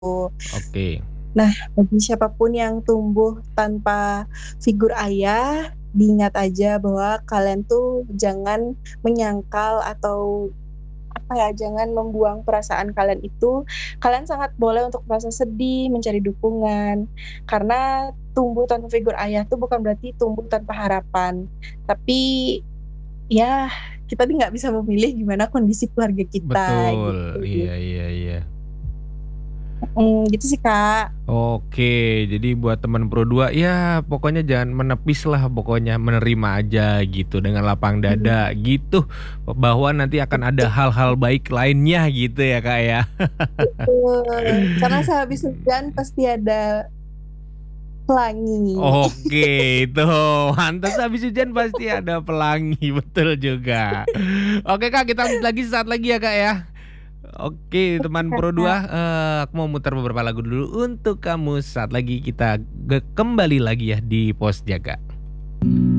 Oke. Nah, bagi siapapun yang tumbuh tanpa figur ayah, diingat aja bahwa kalian tuh jangan menyangkal atau apa ya, jangan membuang perasaan kalian itu. Kalian sangat boleh untuk merasa sedih, mencari dukungan, karena tumbuh tanpa figur ayah tuh bukan berarti tumbuh tanpa harapan. Tapi ya, kita nih nggak bisa memilih gimana kondisi keluarga kita Betul, gitu. iya iya iya. Gitu sih, Kak. Oke, jadi buat teman Pro 2 ya pokoknya jangan menepis lah pokoknya, menerima aja gitu dengan lapang dada Mmm, gitu, bahwa nanti akan ada betul hal-hal baik lainnya gitu ya, Kak, ya. betul, karena sehabis hujan pasti ada pelangi. Oke, tuh mantap habis hujan pasti ada pelangi, betul juga. Oke, Kak, kita lanjut lagi sesaat lagi ya, Kak, ya. Oke, Oke, teman Pro 2, Kakak. aku mau muter beberapa lagu dulu untuk kamu, saat lagi kita kembali lagi ya di Pos Jaga.